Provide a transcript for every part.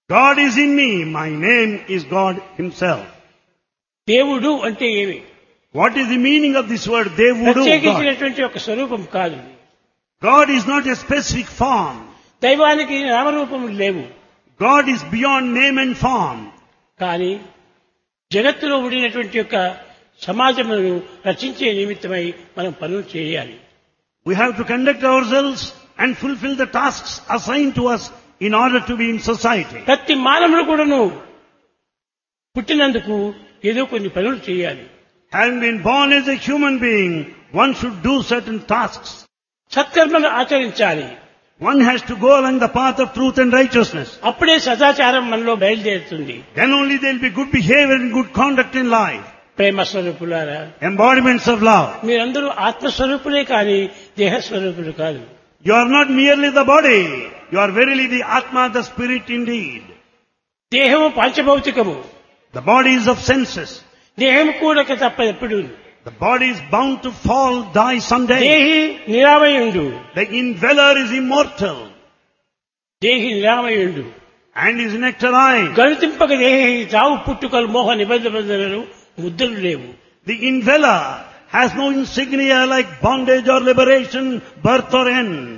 God is in me. My name is God Himself. దేవుడు అంటే ఏమి? What is the meaning of this word Devudu? God. ప్రత్యేకించినటువంటి ఒక స్వరూపం కాదు. God is not a specific form. దైవానికి నామరూపములు లేవు. God is beyond name and form. కానీ జగత్తులో ఉండినటువంటి యొక్క సమాజమును రచించే నిమిత్తమై మనం పనులు చేయాలి. We have to conduct ourselves and fulfill the tasks assigned to us in order to be in society. ప్రతి మానవుడు కూడాను పుట్టినందుకు ఏదో కొన్ని పనులు చేయాలి. Having been born as a human being, one should do certain tasks. సత్కర్మలు ఆచరించాలి. One has to go along the path of truth and righteousness. అప్పుడే సదాచారం మనలో బయలుదేరుతుంది. Then only there will be good behavior and good conduct in life. ప్రేమ స్వరూపులారా, Embodiments of love. మీరందరూ ఆత్మస్వరూపులే కానీ దేహస్వరూపులు కాదు. You are not merely the body. You are verily the Atma, the spirit indeed. దేహము పంచభౌతికము. The body is of senses. దేహం కూడా తప్ప ఎప్పుడు. The body is bound to fall, die someday. దేహి నిరామయుండు. The indweller is immortal దేహి నిరామయుండు. and is nectarine. గణితింపక దేహి చావు పుట్టుకలు మోహ నిబంధనలు ముద్రలు లేవు. The indweller has no insignia like bondage or liberation, birth or end.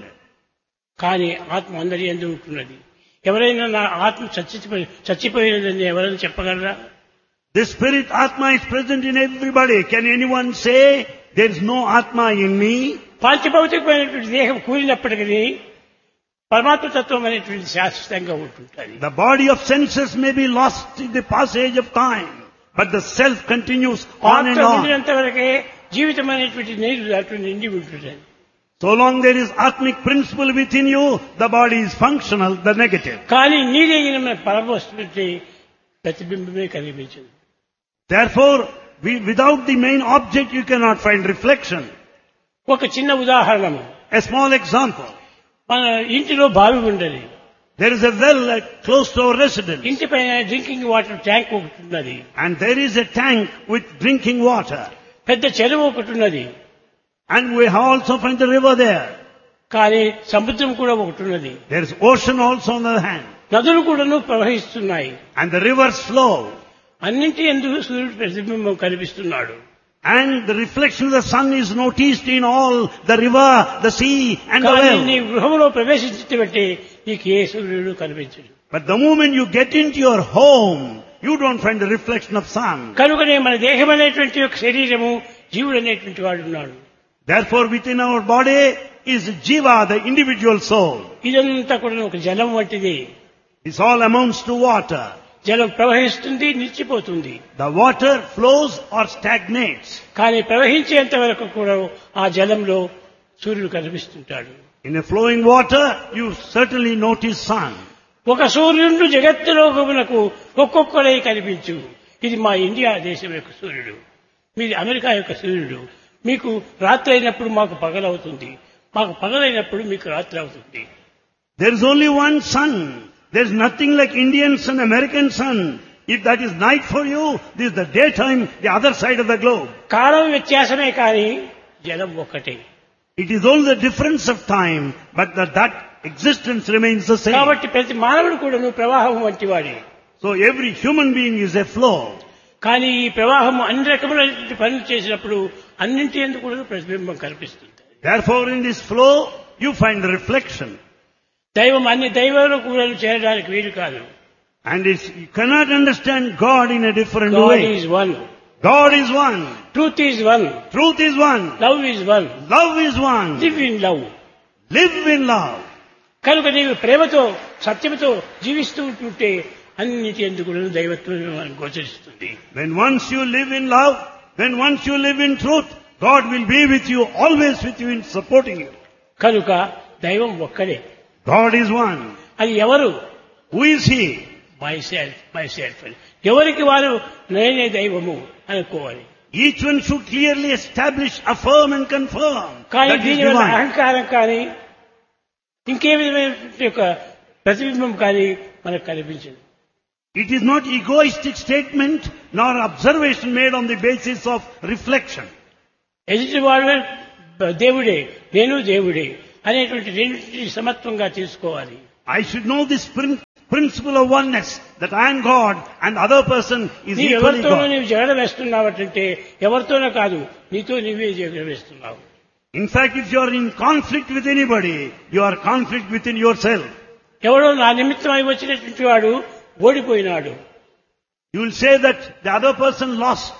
కానీ ఆత్మ అందరి యందు ఉంటున్నది. ఎవరైనా నా ఆత్మ చచ్చిపోయినదని ఎవరైనా చెప్పగలరా? The spirit Atma is present in everybody. Can anyone say there is no Atma in me? పాంచభౌతికమైనటువంటి దేహం కూలినప్పటికీ పరమాత్మ తత్వం అనేటువంటి శాశ్వతంగా ఉంటుంటుంది. The body of senses may be lost in the passage of time, but the self continues on and ఆత్మ on. ఉండినంత వరకే జీవితం అనేటువంటి నీరు అటు నిండి ఉంటుంది. So long there is Atmic principle within you, the body is functional, the negative. కానీ నీరైన పరమవస్తువుకి ప్రతిబింబమే కనిపించదు. Therefore, without the main object you cannot find reflection. ఒక చిన్న ఉదాహరణము. A small example. మన ఇంటిలో బావి ఉండదు. There is a well close to our residence. ఇంటి పైన డ్రింకింగ్ వాటర్ ట్యాంక్ ఒకటి ఉన్నది. And there is a tank with drinking water. పెద్ద చెరువు ఒకటి ఉన్నది. And we also find the river there. కానీ సముద్రం కూడా ఒకటి ఉన్నది. There is ocean also on the other hand. నదులు కూడాను ప్రవహిస్తున్నాయి. And the rivers flow. అన్నింటి ఎందుకు సూర్యుడు ప్రతిబింబం కనిపిస్తున్నాడు. And the reflection of the sun is noticed in all the river, the sea and the కానీ well. నీ గృహంలో ప్రవేశించినట్టే నీకు ఏ సూర్యుడు కనిపించడు. But the moment you get into your home, you don't find the reflection of sun. కనుకనే మన దేహం అనేటువంటి ఒక శరీరము జీవుడు అనేటువంటి వాడు ఉన్నాడు. Therefore within our body is Jiva, the individual soul. ఇదంతా కూడా ఒక జలం వంటిది. This all amounts to water. జలం ప్రవహిస్తుంది, నిలిచిపోతుంది. The water flows or stagnates. కానీ ప్రవహించేంత వరకు కూడా ఆ జలంలో సూర్యుడు కనిపిస్తుంటాడు. In a flowing water, you certainly notice sun. ఒక సూర్యుడు జగత్తులోకమునకు ఒక్కొక్కడే కనిపించు. ఇది మా ఇండియా దేశం యొక్క సూర్యుడు, మీది అమెరికా యొక్క సూర్యుడు. మీకు రాత్రి అయినప్పుడు మాకు పగలవుతుంది, మాకు పగలైనప్పుడు మీకు రాత్రి అవుతుంది. There is only one sun. There is nothing like Indian sun, American sun. If that is night for you, this is the daytime, the other side of the globe. కాలం వ్యత్యాసమే కానీ జలం ఒక్కటే. It is only the difference of time, but that existence remains the same. కాబట్టి ప్రతి మానవుడు కూడా ప్రవాహం వంటి వాడే. So every human being is a flow. కానీ ఈ ప్రవాహం అన్ని రకములైన పనులు చేసినప్పుడు అన్నింటి ఎందుకు కూడా ప్రతిబింబం కనిపిస్తుంది. Therefore in this flow, you find the reflection. దైవం అన్ని దైవాలు కూడా చేరడానికి వీలు కాదు. And you cannot understand God in a different God way. is one. God is one. Truth is one. Truth is one. Love is one. Love is one. Live in love. Live in love. కనుక నీవు ప్రేమతో సత్యముతో జీవిస్తూ ఉంటుంటే అన్నిటి ఎందుకు కూడా దైవత్వం గోచరిస్తుంది. When once you live in love, when once you live in truth, God will be with you, always with you in supporting you. కనుక దైవం ఒక్కడే. God is one. అది ఎవరు? Who is He? myself. ఎవరికి వారు నేనే దైవము అనుకోవాలి. Each one should clearly establish, affirm and confirm కానీ that is దీనివల్ల divine. అహంకారం కానీ ఇంకే విధమైన యొక్క ప్రతిబింబం కానీ మనకు కనిపించదు. It is not egoistic statement nor observation made on the basis of reflection. ఎదుటి వాడు దేవుడే, నేను దేవుడే అనేటువంటి రెండింటిని సమత్వంగా తీసుకోవాలి. I should know this principle of oneness, that I am God and the other person is నీ equally ఎవరితోనో God. నీవు జగడ వేస్తున్నావంటే ఎవరితోనో కాదు, నీతో నీవే జగడ వేస్తున్నావు. In fact, if you are in conflict with anybody, you are conflict within yourself. ఎవడో నా నిమిత్తమై వచ్చినటువంటి వాడు ఓడిపోయినాడు. You will say that the other person lost.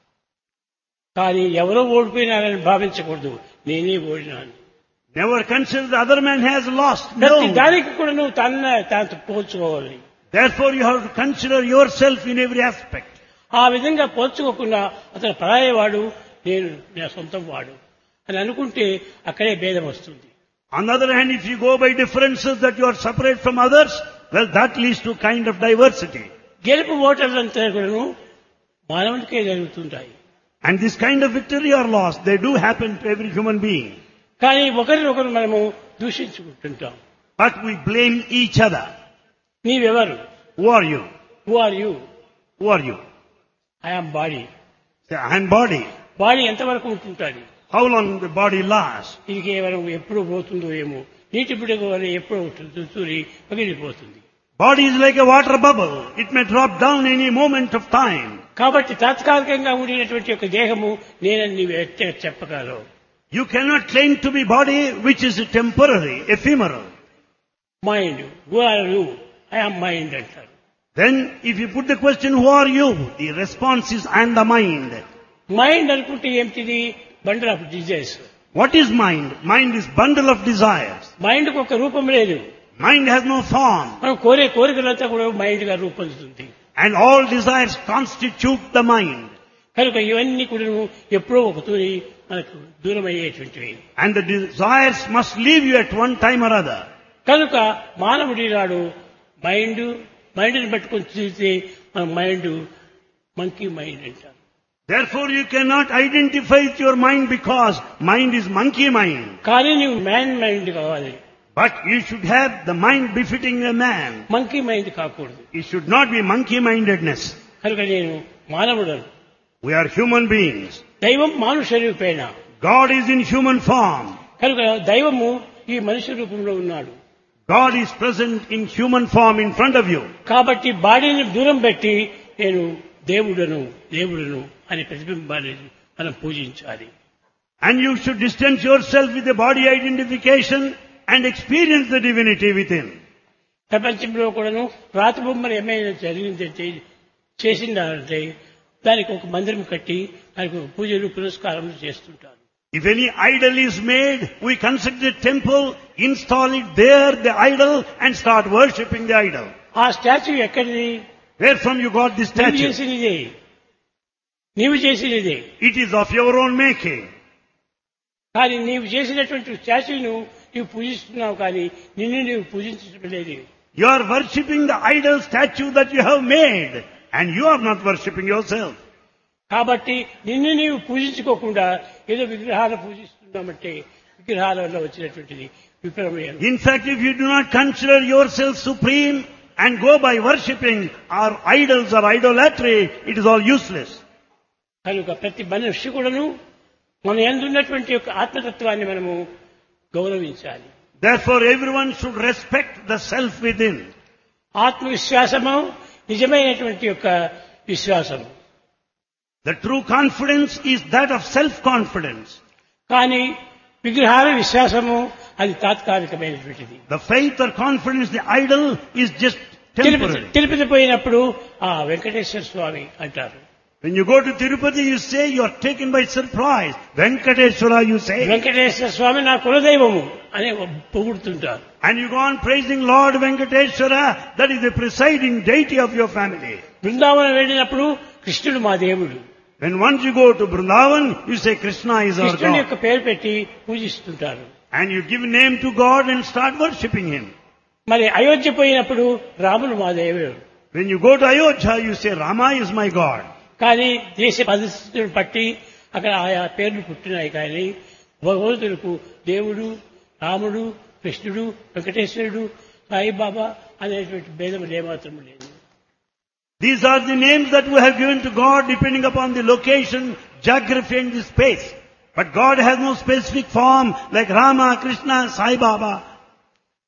కానీ ఎవరో ఓడిపోయినారని భావించకూడదు, నేనే ఓడినాను. Never consider the other man has lost. ప్రతి No. దానికి కూడా నువ్వు తాను పోల్చుకోవాలి. Therefore you have to consider yourself in every aspect. ఆ విధంగా పోల్చుకోకుండా అతను పరాయేవాడు, నేను నా సొంతం వాడు అని అనుకుంటే అక్కడే భేదం వస్తుంది. On the other hand, if you go by differences that you are separate from others, well, that leads to kind of diversity. గెలుపు ఓటర్లంతా కూడా మానవునికే జరుగుతుంటాయి. And this kind of victory or loss, they do happen to every human being. కానీ ఒకరినొకరు మనము దూషించుకుంటుంటాం. But we blame each other. నీవెవరు? Who are you? Who are you? Who are you? I am body. Say, I am body. Body ఎంతవరకు ఉంటుంటుంది? How long the body lasts? ఇది కేవలం ఎప్పుడు పోతుందో ఏమో, నీటి బిడ్డకు వల్ల ఎప్పుడో తూరి పగిలిపోతుంది. Body is like a water bubble. It may drop down any moment of time. కాబట్టి తాత్కాలికంగా ఉండినటువంటి ఒక దేహము నేనని నీవు ఎట్టే చెప్పగలవు. You cannot claim to be body which is temporary, ephemeral. Mind, who are you? I am mind అంటారు. Then if you put the question, who are you? The response is, I am the mind. Mind అనుకుంటే ఏమిటిది? Bundle of desires. What is mind? Mind is bundle of desires. మైండ్కి ఒక రూపం లేదు. Mind has no form. మనం కోరే కోరికలంతా కూడా mind గా రూపొందుతుంది. And all desires constitute the mind. కనుక ఇవన్నీ కూడా ఎప్పుడో ఒక తూరి మనకు దూరం అయ్యేటువంటివి. And the desires must leave you at one time or other. కనుక మానవుడి నాడు మైండ్ని పట్టుకొని చూస్తే మన మైండ్ మంకీ మైండ్ అంటారు. Therefore you cannot identify with your mind because mind is monkey mind. కానీ నీవు మ్యాన్ మైండ్ కావాలి. But you should have the mind befitting a man. Monkey mind కాకూడదు. It should not be monkey-mindedness. కనుక నేను మానవుడను. We are human beings. దైవం మానుష రూపేణ. God is in human form. కనుక దైవము ఈ మనిషి రూపంలో ఉన్నాడు. God is present in human form in front of you. కాబట్టి బాడీని దూరం పెట్టి నేను దేవుడను అనే ప్రతిబింబాన్ని మనం పూజించాలి. And you should distance yourself with the body identification and experience the divinity within. ప్రపంచంలో కూడాను రాతి బొమ్మలు ఏమైనా జరిగిందంటే చేసిందంటే దానికి ఒక మందిరం కట్టి దానికి ఒక పూజలు పురస్కారములు చేస్తుంటారు. If any idol is made, we construct a temple, install it there, the idol, and start worshipping the idol. ఆ స్టాచ్యూ ఎక్కడిది? Where from you got this statue? నీవు చేసినదే. It is of your own making. కానీ నీవు చేసినటువంటి స్టాచ్యూను నీవు పూజిస్తున్నావు, కానీ నిన్ను నీవు పూజించడం లేదు. You are worshipping the idol statue that you have made, and you are not worshipping yourself. కాబట్టి నిన్ను నీవు పూజించుకోకుండా ఏదో విగ్రహాలు పూజిస్తున్నామంటే విగ్రహాల వల్ల వచ్చినటువంటిది విప్రమేయం. In fact, if you do not consider yourself supreme and go by worshipping our idols or idolatry, it is all useless. కనుక ప్రతి మనిషి కూడాను మన యందు ఉన్నటువంటి యొక్క ఆత్మతత్వాన్ని మనము గౌరవించాలి. Therefore, everyone should respect the self within. ఆత్మవిశ్వాసము నిజమైనటువంటి యొక్క విశ్వాసము. The true confidence is that of self-confidence. కానీ విగ్రహాల విశ్వాసము అది తాత్కాలికమైనటువంటిది. The faith or confidence, the idol, is just temporary. Tirupati పోయినప్పుడు ఆ వెంకటేశ్వర స్వామి అంటారు. When you go to Tirupati, you say you are taken by surprise. Venkateshwara, you say. Venkateswara స్వామి నా కులదైవము అని పొగుడుతుంటారు. And you go on praising Lord Venkateshwara, that is the presiding deity of your family. Brindavanam వెళ్ళినప్పుడు కృష్ణుడు మా దేవుడు. When once you go to Vrindavan, you say Krishna is our కృష్ణుడి God. యొక్క పేరు పెట్టి పూజిస్తుంటారు. And you give name to God and start worshipping Him. మరి అయోధ్య పోయినప్పుడు రాముడు మా దేవుడు. When you go to Ayodhya, you say Rama is my God. కానీ దేశ పరిస్థితులను బట్టి అక్కడ ఆయా పేర్లు పుట్టినాయి. కానీ భగవంతులకు దేవుడు, రాముడు, కృష్ణుడు, వెంకటేశ్వరుడు, సాయిబాబా అనేటువంటి భేదం ఏమాత్రం లేదు. These are the names that we have given to God depending upon the location, geography and the space. But God has no specific form like Rama, Krishna, Sai Baba.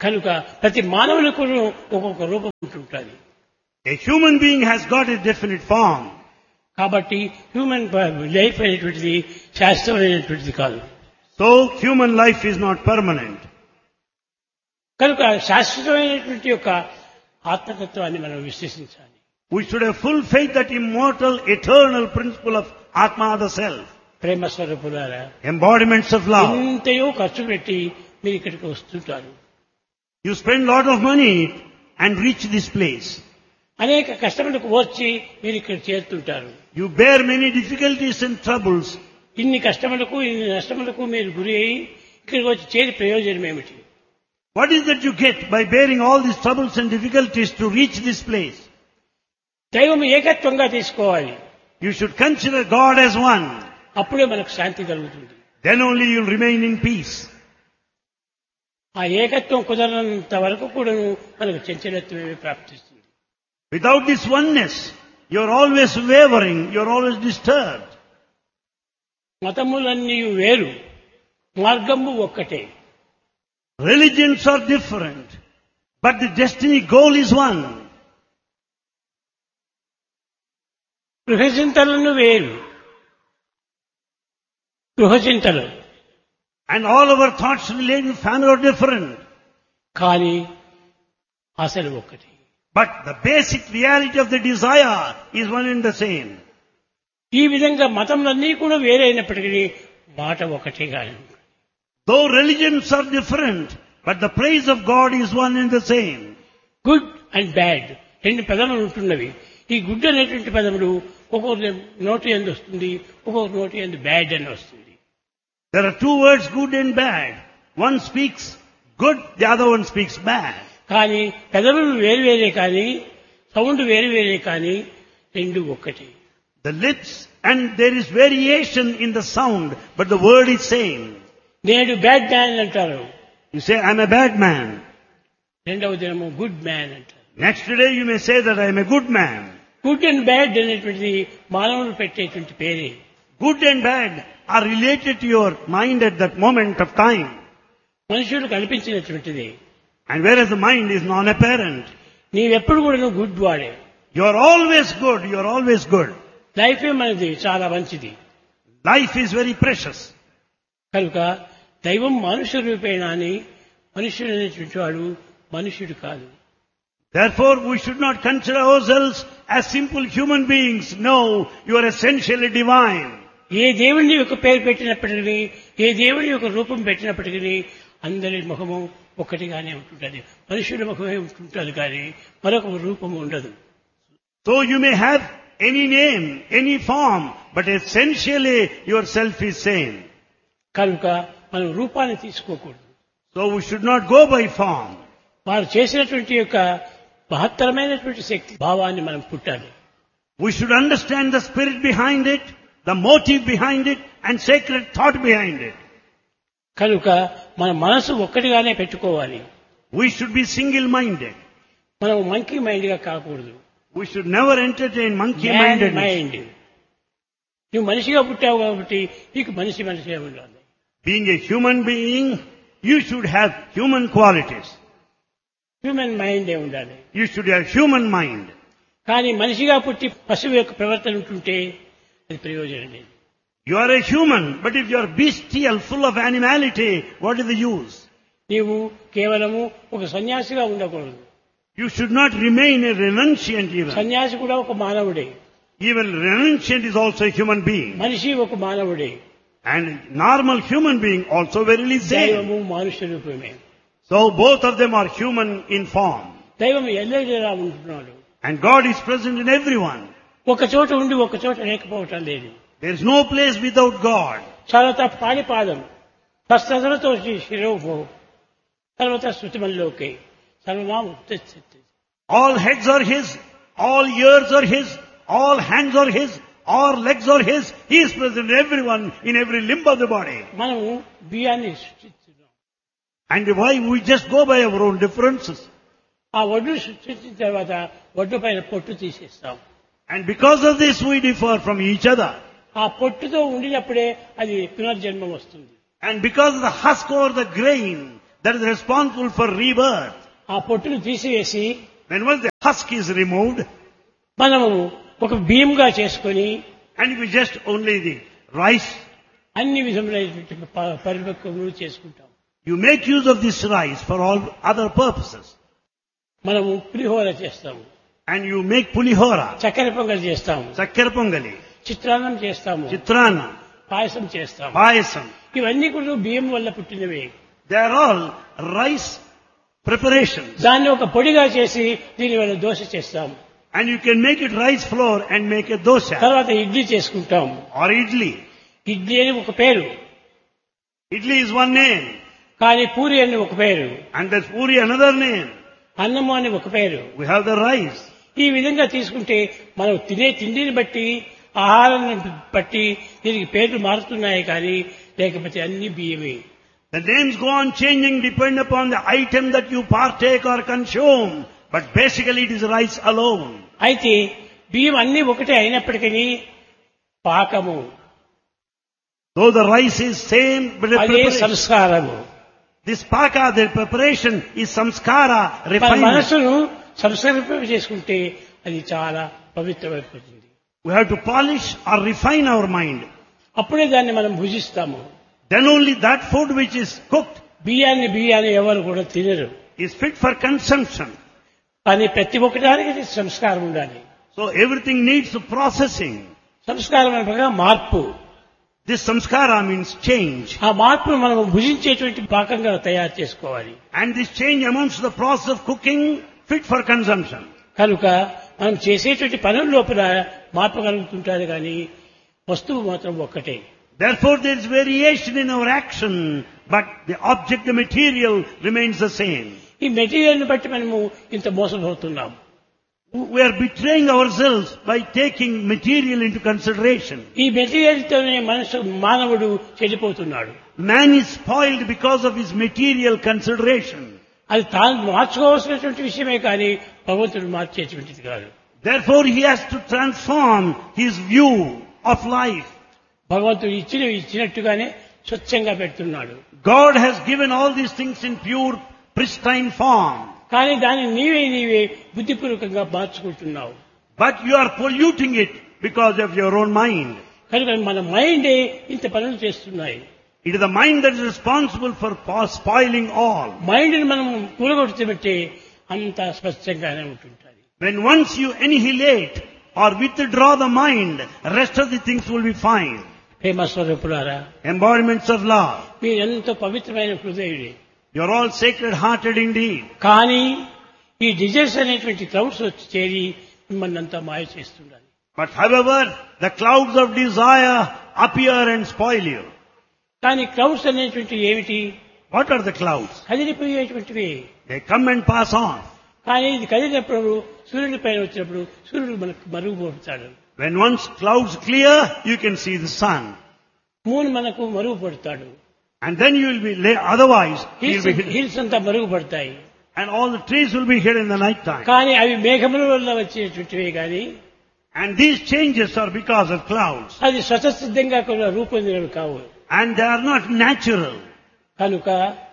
కనుక ప్రతి మానవులకు ఒక్కొక్క రూపం ఉంటుంటుంది. A human being has got a definite form. కాబట్టి human life అనేటువంటిది శాశ్వతమైనటువంటిది కాదు. So human life is not permanent. కనుక శాశ్వతమైనటువంటి యొక్క ఆత్మతత్వాన్ని మనం విశ్వసించాలి. We should have full faith that immortal, eternal principle of Atma, the self. ప్రేమ స్వరూపులారా, Embodiments of love. ఎంతయో ఖర్చు పెట్టి మీరు ఇక్కడికి వస్తుంటారు. You spend lot of money and reach this place. అనేక కష్టములకు ఓర్చి మీరు ఇక్కడ చేరుతుంటారు. You bear many difficulties and troubles. ఇన్ని కష్టములకు ఇన్ని నష్టములకు మీరు గురి అయి ఇక్కడికి వచ్చి చేరి ప్రయోజనం ఏమిటి? What is that you get by bearing all these troubles and difficulties to reach this place? దైవం ఏకత్వంగా తీసుకోవాలి. You should consider God as one. అప్పుడే మనకు శాంతి కలుగుతుంది. Then only you will remain in peace. ఆ ఏకత్వం కుదరనంత వరకు కూడా మనకు చంచలత్వమే ప్రాప్తిస్తుంది. Without this oneness, you are always wavering, you are always disturbed. మతములన్నీ వేరు, మార్గము ఒక్కటే. Religions are different, but the destiny goal is one. గృహచింతలను వేరు, గృహచింతలు, And all our thoughts related to family are different. కానీ అసలు ఒక్కటి. But the basic reality of the desire is one and the same. ఈ విధంగా మతములన్నీ కూడా వేరైనప్పటికీ మాట ఒకటే కాదు. Though religions are different, but the praise of God is one and the same. Good and bad రెండు పదములు ఉంటున్నవి. ఈ గుడ్ అనేటువంటి పదములు ఒక్కొక్క నోటి యందు వస్తుంది, ఒక్కొక్క నోటి యందు బ్యాడ్ అని వస్తుంది. There are two words, good and bad. One speaks good, the other one speaks bad. కానీ పెదవులు వేరువేరే కానీ సౌండ్ వేరువేరే కానీ రెండు ఒక్కటి. The lips and there is variation in the sound, but the word is same. నేడు bad man అంటారు, You say, I'm a bad man. రెండవ దినము గుడ్ మ్యాన్ అంటారు. Next day you may say that I am a good man. Good and bad అనేటువంటిది మానవులు పెట్టేటువంటి పేరే. Good and bad are related to your mind at that moment of time. మనుషులు కల్పించినటువంటిది. And whereas the mind is non-apparent. నీవెప్పుడు కూడా నువ్వు good వాడే. You are always good, you are always good. లైఫే మనది చాలా మంచిది. Life is very precious. కనుక దైవం మనుష్య రూపేణ అని మనుష్యుడు అనేటువంటి వాడు మనుష్యుడు కాదు. Therefore we should not consider ourselves as simple human beings. No, you are essentially divine. ఏ దేవుని యొక్క పేరు పెట్టినప్పటికీ, ఏ దేవుని యొక్క రూపం పెట్టినప్పటికీ అందరి ముఖము ఒక్కటిగానే ఉంటుంటుంది. మనుషుల ముఖమే ఉంటుంటుంది కానీ మరొక రూపము ఉండదు. So you may have any name, any form, but essentially yourself is same. కనుక మనం రూపాన్ని తీసుకోకూడదు. So we should not go by form. వారు చేసినటువంటి యొక్క మహత్తరమైనటువంటి శక్తి భావాన్ని మనం పుట్టాలి. We should understand the spirit behind it, the motive behind it, and sacred thought behind it. కనుక మన మనసు ఒక్కటిగానే పెట్టుకోవాలి. We should be single-minded. మనం మంకీ మైండ్ గా కాకూడదు. We should never entertain monkey-mindedness. Mind. నువ్వు మనిషిగా పుట్టావు కాబట్టి నీకు మనిషి ఉండాలి. Being a human being, you should have human qualities. Human మైండే ఉండాలి. You should have human mind. కానీ మనిషిగా పుట్టి పశువు యొక్క ప్రవర్తన ఉంటుంటే అది ప్రయోజనం లేదు. You are a human, but if you are bestial, full of animality, what is the use? నీవు కేవలము ఒక సన్యాసిగా ఉండకూడదు. You should not remain a renunciant even. సన్యాసి కూడా ఒక మానవుడే. Even renunciant is also a human being. మనిషి ఒక మానవుడే. And normal human being also verily same. దైవము మనుష్య రూపమే. So both of them are human in form. దైవం ఎల్లవేళలా ఉంటున్నాడు. And God is present in everyone. ఒక చోట ఉండి ఒక చోట లేకపోవటం లేదు. There is no place without God. చాలా పాణిపాదం తస్తతో శిరోభో తర్వాత శృతిమల్లోకే సర్వనామ ఉత్తేజిత. All heads are His, all ears are His, all hands are His, all legs are His. He is present in everyone, in every limb of the body. మనము బియ్యాన్ని సృష్టిస్తున్నాం. And why we just go by our own differences? ఆ వడ్డు సృష్టించిన తర్వాత వడ్డు పైన పొట్టు తీసేస్తాం. And because of this we differ from each other. ఆ పొట్టుతో ఉండినప్పుడే అది పునర్జన్మ వస్తుంది. And because of the husk or the grain, that is responsible for rebirth. ఆ పొట్టును తీసివేసి When once the husk is removed, మనము ఒక బియ్యంగా చేసుకొని and if we just only the rice, అన్ని విధములైనటువంటి పరిపక్వములు చేసుకుంటాం. you make use of this rice for all other purposes. మనము పులిహోర చేస్తాము, And you make pulihora, చక్కెర పొంగల్ చేస్తాము, chakkara pongali, చిత్రాన్నం చేస్తాము, chitrana, పాయసం చేస్తాము. payasam. ఇవన్నీ కూడా బియ్యం వల్ల పుట్టినవే. They are all rice preparations. దాన్ని ఒక పొడిగా చేసి దీని వల్ల దోశ చేస్తాము. And you can make it rice flour and make a dosa తర్వాత ఇడ్లీ చేసుకుంటాము. or idli. ఇడ్లీ అని ఒక పేరు, Idli is one name. కానీ పూరి అని ఒక పేరు, And there's puri another name. అన్నము అని ఒక పేరు. We have the rice. ఈ విధంగా తీసుకుంటే మనం తినే తిండిని బట్టి ఆహారాన్ని బట్టి దీనికి పేర్లు మారుతున్నాయి, కానీ లేకపోతే అన్ని బియ్యమే. The names go on changing depend upon the item that you partake or consume. But basically it is rice alone. అయితే బియ్యం అన్ని ఒకటే అయినప్పటికీ పాకము Though the rice is same, but the అదే preparation, సంస్కారము. this paka, the preparation is samskara, మన refinement. మనసును సంస్కరింప చేసుకుంటే అది చాలా పవిత్రమైపోతుంది. We have to polish or refine our mind. అప్పుడే దాన్ని మనం భుజిస్తాము. Then only that food which is cooked బియ్యాన్ని ఎవరు కూడా తినరు. is fit for consumption. కానీ ప్రతి ఒక్కదానికి సంస్కారం ఉండాలి. So everything needs processing. సంస్కారం అనగా మార్పు. This samskara means change. ఆ మార్పును మనం భుజించేటువంటి పాకంగా తయారు చేసుకోవాలి. And this change amounts to the process of cooking fit for consumption. కనుక మనం చేసేటువంటి పనుల లోపల మార్పు కలుగుతుంటారు, కానీ వస్తువు మాత్రం ఒక్కటే. Therefore there is variation in our action, but the object, the material remains the same. ఈ మెటీరియల్ని బట్టి మనము ఇంత మోసపోతున్నాం. We are betraying ourselves by taking material into consideration. ఈ మెటీరియల్తోనే మానవుడు చెడిపోతున్నాడు. Man is spoiled because of his material consideration. అది తాను మార్చుకోవాల్సినటువంటి విషయమే, కానీ భగవంతుడు మార్చేటువంటిది కాదు. Therefore he has to transform his view of life. భగవంతుడు ఇచ్చినట్టుగానే స్వచ్ఛంగా పెడుతున్నాడు. God has given all these things in pure, pristine form. కానీ దాన్ని నీవే బుద్ధిపూర్వకంగా మార్చుకుంటున్నావు. But you are polluting it because of your own mind. కనుక మన మైండే ఇంత పనులు చేస్తున్నాయి. It is the mind that is responsible for spoiling all. మైండ్ని మనం కూలగొడితే అంత స్పష్టంగానే ఉంటుంటుంది. When once you annihilate or withdraw the mind, rest of the things will be fine. ప్రేమ స్వరూపులారా, Embodiments of love. మీరు ఎంతో పవిత్రమైన హృదయుడే. You are all sacred-hearted indeed. కానీ ఈ desires అనేటువంటి క్లౌడ్స్ వచ్చి చేరి మిమ్మల్ని అంతా మాయ చేస్తున్నారు. But however, the clouds of desire appear and spoil you. కానీ క్లౌడ్స్ అనేటువంటి ఏమిటి? What are the clouds? కదిలిపోయేటువంటివి. They come and pass on. కానీ ఇది కదిలినప్పుడు సూర్యుడి పైన వచ్చినప్పుడు సూర్యుడు మనకు మరుగుపడతాడు. When once clouds clear, you can see the sun. Moon మనకు మరుగుపడతాడు. And then you will be, otherwise, you'll be hidden. Hills అంతా మరుగుపడతాయి. And all the trees will be hidden in the night time. కానీ అవి మేఘముల వల్ల వచ్చేటువంటివే, కానీ And these changes are because of clouds. అది స్వతసిద్ధంగా కూడా రూపొందినవి కావు. And they are not natural. కనుక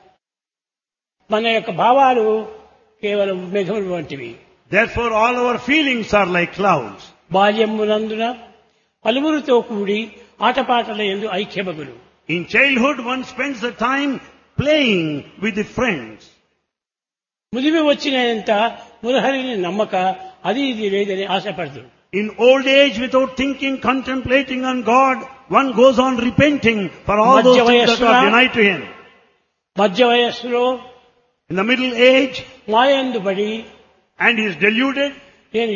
మన యొక్క భావాలు కేవలం మేఘముల వంటివి. Therefore, all our feelings are like clouds. బాల్యమునందున పలువురితో కూడి ఆటపాటల యందు ఐక్యమగులు. In childhood, one spends the time playing with the friends. ముదిమి వచ్చినంత మురహరిని నమ్మక అది ఇది లేదని ఆశపడదు. In old age, without thinking, contemplating on God, one goes on repenting for all those things that are denied to him. మధ్య వయస్సులో In the middle age, మాయందు పడి and he is deluded, నేను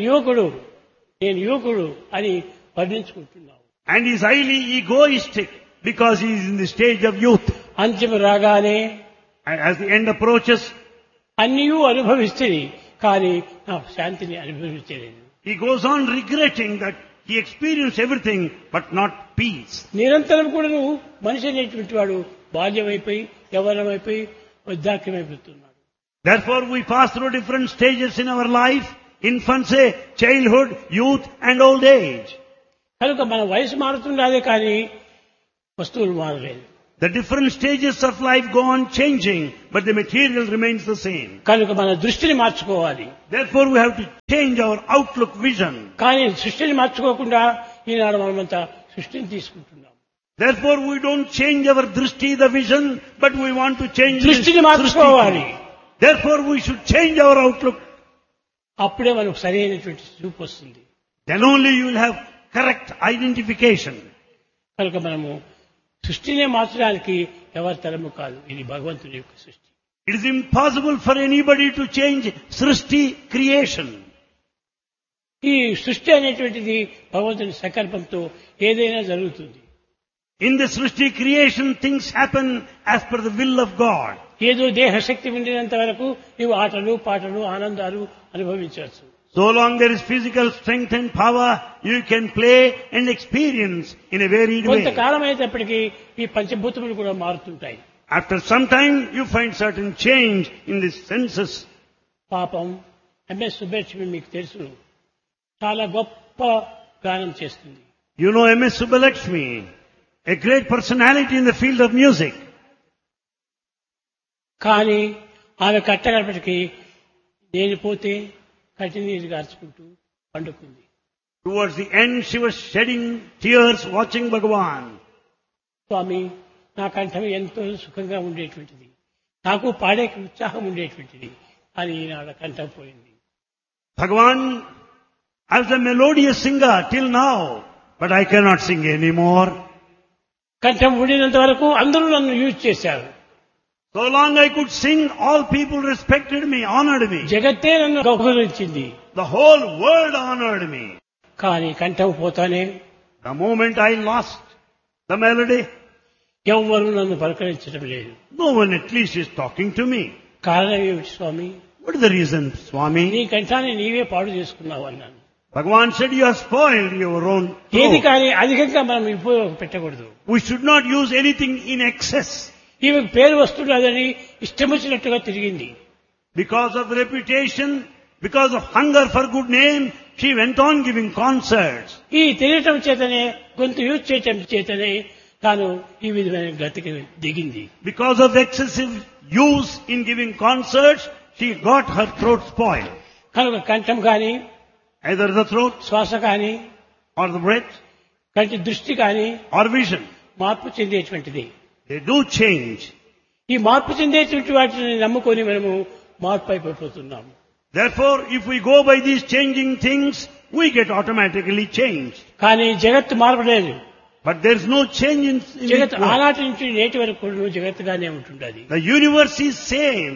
యువకుడు అని వర్ణించుకుంటున్నావు. and he is highly egoistic because he is in the stage of youth. అంత్యము రాగానే And as the end approaches, అన్నీయూ అనుభవిస్తుంది, కానీ నా శాంతిని అనుభవించలేదు. he goes on regretting that he experienced everything but not peace. నిరంతరం కూడా నువ్వు మనిషి అనేటువంటి వాడు బాల్యమైపోయి యవ్వనమైపోయి వృద్ధాక్యమైపోతున్నాడు. Therefore, we pass through different stages in our life: infancy, childhood, youth, and old age. కనుక మన వయసు మారుతుండాలి, కానీ వస్తువులు మారలేదు. The different stages of life go on changing, but the material remains the same. కనుక మన దృష్టిని మార్చుకోవాలి. Therefore we have to change our outlook vision. కానీ సృష్టిని మార్చుకోకుండా ఈనాడు మనమంతా సృష్టిని తీసుకుంటున్నాం. Therefore we don't change our drishti, the vision, but we want to change దృష్టిని మార్చుకోవాలి. Therefore we should change our outlook. అప్పుడే మనకు సరైనటువంటి చూపు వస్తుంది. Then only you will have correct identification. కనుక మనము సృష్టినే మార్చడానికి ఎవరి తరము కాదు. ఇది భగవంతుని యొక్క సృష్టి. It is impossible for anybody to change Srishti creation. ఈ సృష్టి అనేటువంటిది భగవంతుని సంకల్పంతో ఏదైనా జరుగుతుంది. In the Srishti creation, things happen as per the will of God. ఏదో దేహశక్తి ఉండినంత వరకు నీవు ఆటలు పాటలు ఆనందాలు అనుభవించవచ్చు. So long there is physical strength and power, you can play and experience in a varied way. కొంతకాలం అయినప్పటికీ ఈ పంచభూతములు కూడా మారుతుంటాయి. After some time, you find certain change in the senses. పాపం ఎంఎస్ సుబ్బలక్ష్మి మీకు తెలుసు, చాలా గొప్ప గానం చేస్తుంది. You know M.S. Subbalakshmi, a great personality in the field of music. కానీ ఆమె కట్టగడపటికి నేను పోతే కటినీరు గార్చుకుంటూ పండుకుంది. Towards the end, she was shedding tears watching Bhagavan. స్వామి, నా కంఠం ఎంతో సుఖంగా ఉండేటువంటిది, నాకు పాడే ఉత్సాహం ఉండేటువంటిది, కానీ ఈనాడు కంఠం పోయింది. Bhagavan, I was a melodious singer till now, but I cannot sing anymore. కంఠం ఉండినంత వరకు అందరూ నన్ను యూజ్ చేశారు. So long I could sing, all people respected me, honored me. జగత్తే నన్ను గౌరవించింది. The whole world honored me. కానీ కంఠం పోతానే The moment I lost the melody, ఎవ్వరూ నన్ను పలకరించడం లేదు. no one at least is talking to me. కారణం ఏమిటి స్వామి? What is the reason, Swami? నీ కంఠాన్ని నీవే పాడు చేసుకున్నావు అన్నాను. Bhagavan said, you have spoiled your own ఏది throat. కానీ అధికంగా మనం ఉపయోగం పెట్టకూడదు. We should not use anything in excess. ఈమె పేరు వస్తున్నదని ఇష్టం వచ్చినట్టుగా తిరిగింది. Because of reputation, because of hunger for good name, she went on giving concerts. ఈ తిరగటం చేతనే, గొంతు యూజ్ చేయటం చేతనే తాను ఈ విధమైన గతికి దిగింది. Because of excessive use in giving concerts, she got her throat spoiled. కనుక కంఠం కానీ, Either the throat శ్వాస కానీ, or the breath కంటి దృష్టి కానీ or vision. మార్పు చెందేటువంటిది. They do change. ఈ మార్పు చెందేటువంటి వాటిని నమ్ముకొని మనము మార్పు అయిపోతున్నాము. Therefore, if we go by these changing things, we get automatically changed. కానీ జగత్తు మారలేదు. But there is no change in జగత్ it. ఆనాటి నుంచి నేటి వరకు కూడా జగత్తుగానే ఉంటుండది. The universe is same.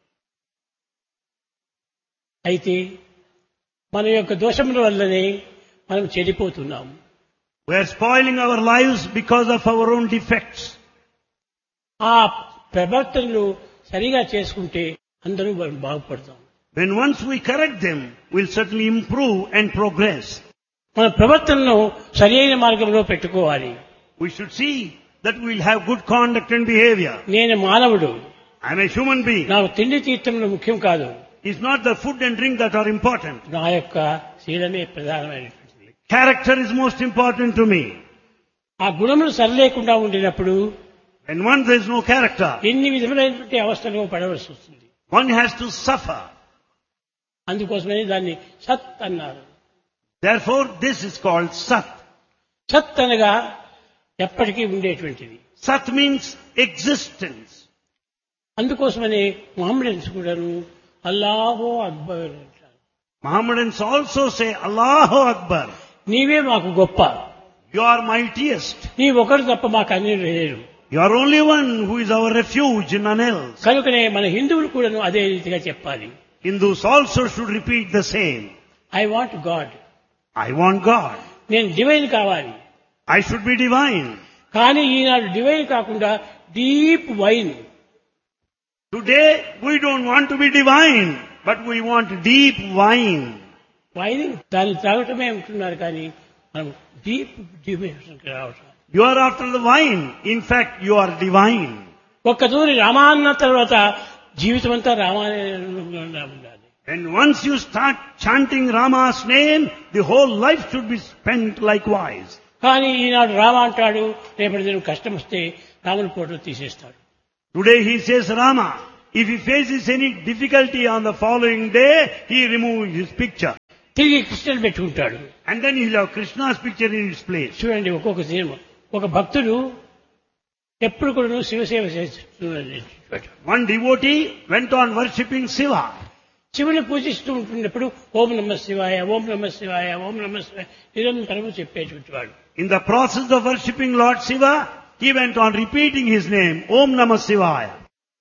అయితే మన యొక్క దోషముల వల్లనే మనం చెడిపోతున్నాము. We are spoiling our lives because of our own defects. ఆ ప్రవర్తనలు సరిగా చేసుకుంటే అందరూ బాగుపడతాం. When once we correct them, we'll certainly improve and progress. మన ప్రవర్తనను సరైన మార్గంలో పెట్టుకోవాలి. We should see that we'll have good conduct and behavior. నేను మానవుడు, I'm a human being. నాకు తిండి తీర్థములు ముఖ్యం కాదు. It's not the food and drink that are important. నా యొక్క శీలమే ప్రధానమైనటువంటిది. Character is most important to me. ఆ గుణములు సరిలేకుండా ఉండినప్పుడు When once there is no character, ఎన్ని విధములైనటువంటి అవస్థలు పడవలసి వస్తుంది. one has to suffer. అందుకోసమని దాన్ని సత్ అన్నారు. Therefore, this is called Sat. సత్ అనగా ఎప్పటికీ ఉండేటువంటిది. Sat means existence. అందుకోసమని మొహమ్మడన్స్ కూడాను అల్లాహో అక్బర్ అంటారు. Mohammedans also say, Allahu Akbar. నీవే మాకు గొప్ప, You are mightiest. నీ ఒకరు తప్ప మాకు అన్ని లేరు. You are only one who is our refuge, none else. కనుకనే మన హిందువులు కూడాను అదే రీతిగా చెప్పాలి. Hindus also should repeat the same. I want God, I want God. నేను డివైన్ కావాలి. I should be divine. కానీ ఈనాడు డివైన్ కాకుండా deep wine. Today, we don't want to be divine, but we want deep wine. Wine దాన్ని తాగటమే ఉంటున్నారు, కానీ మనం deep divine రావటం. You are after the wine. In fact, you are divine. ఒక్కతూరి రామాన్న తర్వాత జీవితం అంతా రామానే ఉండాలి. And once you start chanting Rama's name, the whole life should be spent likewise. కానీ ఈనాడు రామ అంటాడు, రేపటి దినం కష్టం వస్తే రాముని ఫోటో తీసేస్తాడు. Today he says Rama. If he faces any difficulty on the following day, he removes his picture. తిరిగి కృష్ణుని పెట్టుకుంటాడు. And then he'll have Krishna's picture in its place. చూడండి, ఒక్కొక్క సినిమా ఒక భక్తుడు ఎప్పుడు కూడా శివసేవ చేస్తున్నాడు. One devotee went on worshipping Shiva. శివుని పూజిస్తూ ఉంటున్నప్పుడు ఓం నమ శివాయ, ఓం నమ శివాయ, ఓం నమ శివాయ నిరంతరము చెప్పేటువంటి వాడు. In the process of worshipping Lord Shiva, he went on repeating his name, Om Namah Shivaya.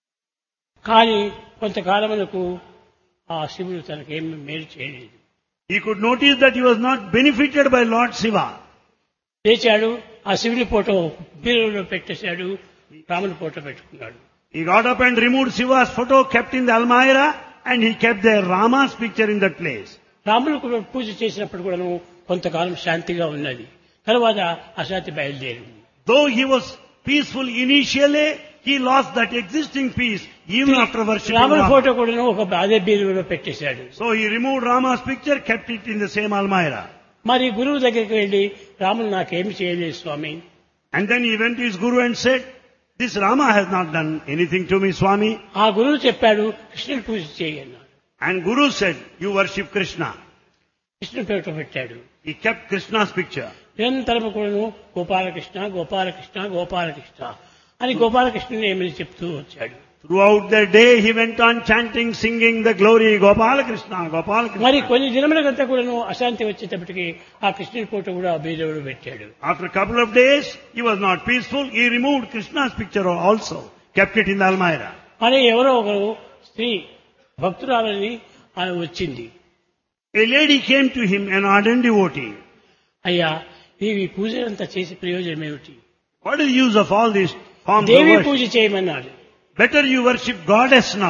కానీ కొంతకాలమునకు ఆ శివుడు తనకేమి మేలు చేయలేదు. He could notice that he was not benefited by Lord Shiva. లేచాడు, ఆ శివుని ఫోటో బీరువాలో పెట్టేశాడు, రాముని ఫోటో పెట్టుకున్నాడు. He got up and removed Shiva's photo, kept in the Almirah, and he kept their Rama's picture in that place. రాముడు కూడా పూజ చేసినప్పుడు కూడాను కొంతకాలం శాంతిగా ఉన్నది. తర్వాత అశాంతి బయలుదేరింది. Though he was peaceful initially, he lost that existing peace even after worshipping రాముని Rama. ఫోటో కూడాను ఒక అదే బీరువాలో పెట్టేశాడు. So he removed Rama's picture, kept it in the same Almirah. మరి గురువు దగ్గరికి వెళ్లి రాముడు నాకేమి చేయలేదు స్వామి. And then he went to his guru and said, this Rama has not done anything to me, Swami. ఆ గురువు చెప్పాడు కృష్ణుని పూజ చేయి అన్నాడు. And Guru said, you worship Krishna. కృష్ణుని ఫోటో పెట్టాడు. He kept Krishna's picture. నిరంతరము కూడాను గోపాలకృష్ణ గోపాలకృష్ణ గోపాలకృష్ణ అని గోపాలకృష్ణుని ఏమని చెప్తూ వచ్చాడు. Throughout the day he went on chanting, singing the glory, Gopala Krishna, Gopala Krishna. మరి కొన్ని దినములకంతా కూడాను అశాంతి వచ్చేటప్పటికి ఆ కృష్ణుని ఫోటో కూడా ఆ బీరువాలో పెట్టాడు. After a couple of days, he was not peaceful. He removed Krishna's picture also, kept it in the Almirah. మరి ఎవరో ఒకరు స్త్రీ భక్తురాలని ఆమె వచ్చింది. A lady came to him, an ardent devotee. అయ్యా, నీవు ఈ పూజలంతా చేసే ప్రయోజనం ఏమిటి? What is the use of all these forms of Devi worship? పూజ చేయమన్నాడు. Better you worship goddess now.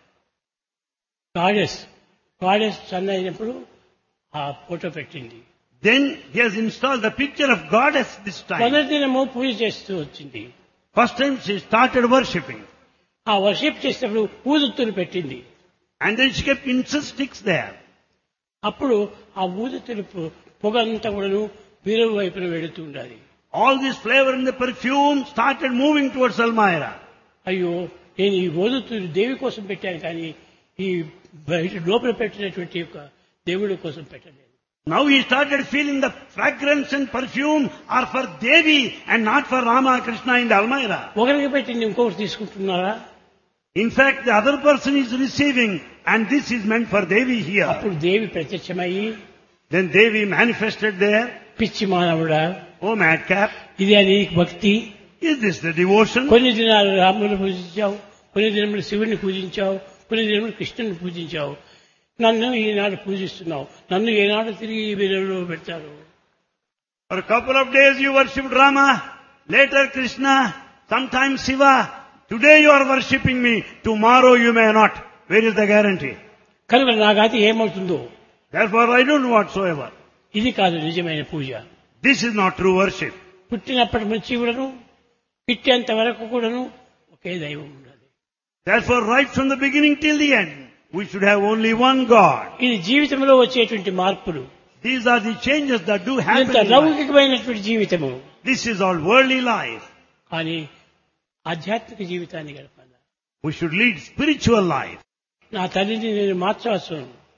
Goddess sun అయినప్పుడు ఆ ఫోటో పెట్టింది. Then he has installed the picture of goddess this time. మొదటి దినము పూజ చేస్తూ వచ్చింది. First time she started worshipping. ఆ worship చేసేటప్పుడు ఊదుత్తులు పెట్టింది. And then she kept incense sticks there. అప్పుడు ఆ ఊదుత్తులు పొగ అంతా కూడాను బీరువు వైపున వెళుతూ ఉండాలి. All this flavor in the perfume started moving towards Almirah. అయ్యో, నేను ఈ ఊదుత్తులు దేవి కోసం పెట్టాను కానీ ఈ బయట లోపల పెట్టినటువంటి యొక్క దేవుడి కోసం పెట్టలేదు. Now he started feeling the fragrance and perfume are for Devi and not for Rama, Krishna in the Almirah. ఒకరికి పెట్టింది ఇంకొకటి తీసుకుంటున్నారా? In fact, the other person is receiving and this is meant for Devi here. అప్పుడు దేవి ప్రత్యక్షమయ్యి, Then Devi manifested there. పిచ్చి మానవుడా, Oh madcap, ఇది అని భక్తి. is this the devotion? కొన్ని దినాలు రాముని పూజించావు, కొన్ని దినములు శివుని పూజించావు, కొన్ని దినములు కృష్ణుని పూజించావు. నన్ను ఈనాడు పూజిస్తున్నావు, నన్ను ఏనాడు తిరిగి ఈ బీరువాలో పెడతారు? For a couple of days you worshipped Rama, later Krishna, sometimes Shiva. Today you are worshipping me, tomorrow you may not. Where is the guarantee? కనుక నా గతి ఏమవుతుందో? Therefore I don't know whatsoever. ఇది కాదు నిజమైన పూజ. This is not true worship. పుట్టినప్పటి నుంచి కూడాను పిట్టేంత వరకు కూడాను ఒకే దైవం ఉండాలి. Therefore right from the beginning till the end, we should have only one God. ఇది జీవితంలో వచ్చేటువంటి మార్పులు. These are the changes that do happen ఇంత in life. లౌకికమైనటువంటి జీవితము. This is all worldly life. కానీ ఆధ్యాత్మిక జీవితాన్ని గడపాలి. We should lead spiritual life. నా తల్లిని నేను మార్చవచ్చు,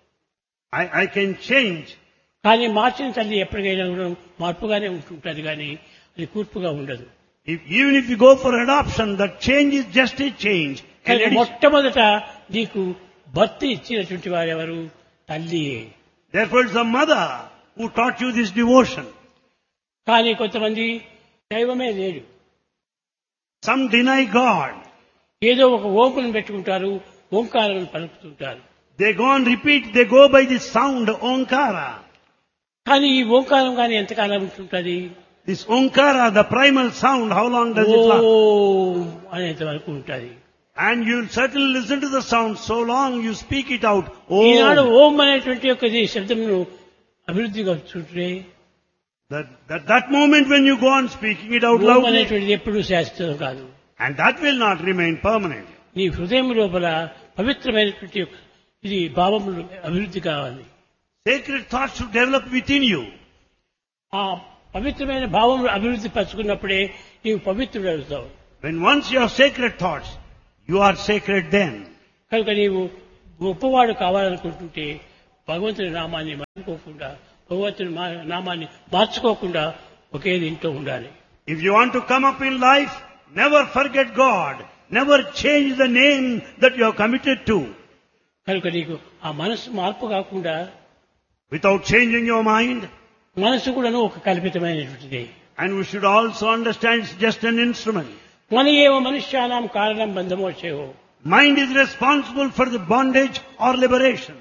I can change. కానీ మార్చిన తల్లి ఎప్పటికైనా కూడా మార్పుగానే ఉంటుంటుంది, కానీ అది కూర్పుగా ఉండదు. Even if you go for adoption, that change is just a change. కానీ మొట్టమొదట నీకు భక్తి ఇచ్చినటువంటి వారెవరు? తల్లియే. Therefore it's the mother who taught you this devotion. కానీ కొంతమంది దైవమే లేడు, Some deny God. ఏదో ఒక ఓంకును పెట్టుకుంటారు, ఓంకారం పలుకుతుంటారు. They go and repeat, they go by the sound, Onkara. కానీ ఈ ఓంకారం కానీ ఎంతకాలం ఉంటుంటుంది? This Onkara, the primal sound, how long does it last? ఓం అనేంత వరకు ఉంటుంది. And you'll certainly listen to the sound so long you speak it out. Eenadu Oh, ఓం అనేటువంటి యొక్క శబ్దమును అభివృద్ధిగా చూడే that moment when you go on speaking it out Om loudly, అనేటువంటిది ఎప్పుడూ శాశ్వతం కాదు. and that will not remain permanent. నీ హృదయం లోపల పవిత్రమైనటువంటి ఇది భావములు అభివృద్ధి కావాలి. Sacred thoughts should develop within you. ఆ పవిత్రమైన భావములు అభివృద్ధి పరుచుకున్నప్పుడే నీవు పవిత్రుడు అవుతావు. When once you have sacred thoughts, you are sacred then. కనుక నీవు గొప్పవాడు కావాలనుకుంటుంటే భగవంతుని నామాన్ని మర్చిపోకుండా భగవంతుని నామాన్ని మార్చుకోకుండా ఒకే దీంట్లో ఉండాలి. If you want to come up in life, never forget God. Never change the name that you have committed to. కనుక నీకు ఆ మనసు మార్పు కాకుండా Without changing your mind. మనసు కూడాను ఒక కల్పితమైనటువంటిది. And we should also understand it's just an instrument. మన ఏవ మనుష్యానాం కారణం బంధమోక్షయో. Mind is responsible for the bondage or liberation.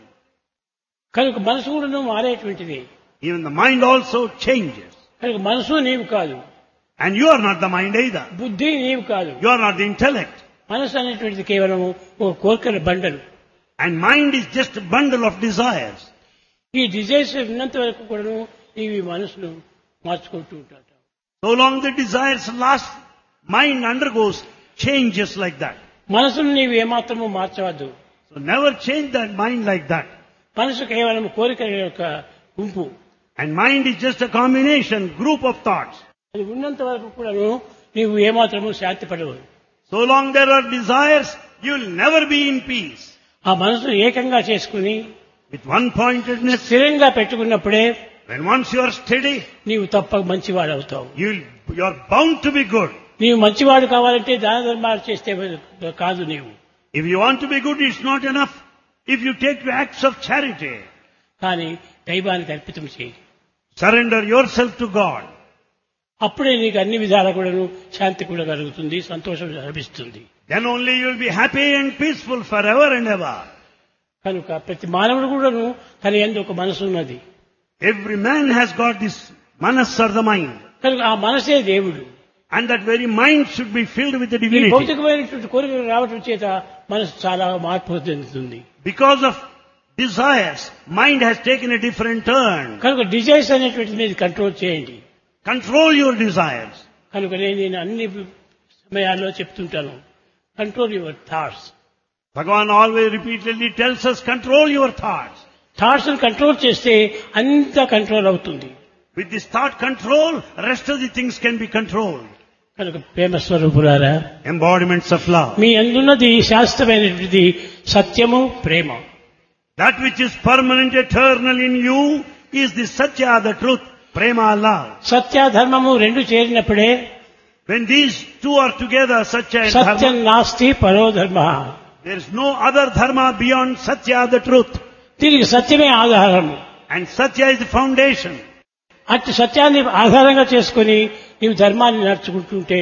కనుక మనసు కూడాను మారేటువంటిది. Even the mind also changes. కనుక మనసు నీవు కాదు. And you are not the mind either. బుద్ధి నీవు కాదు. You are not the intellect. మనసు అనేటువంటిది కేవలం ఒక కోరికల బండలు. And mind is just a bundle of desires. ఈ డిజైర్స్ ఉన్నంత వరకు కూడాను నీవు మనసును మార్చుకుంటూ ఉంటాడు. So long the desires last, mind undergoes changes like that. మనసును నీవు ఏమాత్రము మార్చవద్దు. So never change that mind like that. మనసు కేవలం కోరికల యొక్క గుంపు. And mind is just a combination, group of thoughts. అది ఉన్నంత వరకు కూడాను నీవు ఏమాత్రము శాంతి పడవు. So long there are desires, you will never be in peace. ఆ మనసును ఏకంగా చేసుకుని With one-pointedness, స్థిరంగా పెట్టుకున్నప్పుడే when once you are steady, నీవు తప్పక మంచివాడు అవుతావు. you are bound to be good. నీవు మంచివాడు కావాలంటే దాన ధర్మాలు చేస్తే కాదు. నీవు If you want to be good, it's not enough if you take the acts of charity. కానీ దైవానికి అర్పితం చేయి. Surrender yourself to God. అప్పుడే నీకు అన్ని విధాలా కూడాను శాంతి కూడా కలుగుతుంది, సంతోషం లభిస్తుంది. Then only you will be happy and peaceful forever and ever. కనుక ప్రతి మానవుడు కూడాను తన యందు ఒక మనసు ఉన్నది. Every man has got this manas or the mind. కనుక ఆ మనసే దేవుడు. And that very mind should be filled with the ఈ divinity. భౌతికమైనటువంటి కోరికలు రావడం చేత మనసు చాలా మార్పు చెందుతుంది. Because of desires, mind has taken a different turn. కనుక డిజైర్స్ అనేటువంటి మీద కంట్రోల్ చేయండి. Control your desires. కనుక నేను అన్ని సమయాల్లో చెప్తుంటాను, control your thoughts. Bhagavan always repeatedly tells us, control your thoughts. Thoughts control చేస్తే అంతా కంట్రోల్ అవుతుంది. With this thought control, rest of the things can be controlled. కనుక ప్రేమ స్వరూపులారా, Embodiments of love. మీ అందున్నది శాశ్వతమైనటువంటి సత్యము, ప్రేమ. That which is permanent, eternal in you is the Satya, the truth, Prema, love. సత్య ధర్మము రెండు చేరినప్పుడే When these two are together, Satya and Satyam Dharma, నాస్తి పరో ధర్మ. there is no other Dharma beyond Satya, the truth. దీనికి సత్యమే ఆధారము. And Satya is the foundation. అట్టి సత్యాన్ని ఆధారంగా చేసుకుని నీవు ధర్మాన్ని నడుచుకుంటుంటే,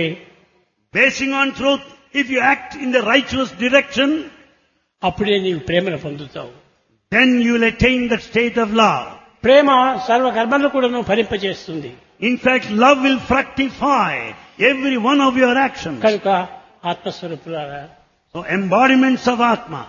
Basing on truth, if you act in the righteous direction, అప్పుడే నీవు ప్రేమను పొందుతావు. then you will attain that state of love. ప్రేమ సర్వ కర్మలను కూడా ఫలింపజేస్తుంది. In fact, love will fructify every one of your actions. కనుక ఆత్మస్వరూపులారా, So embodiments of Atma.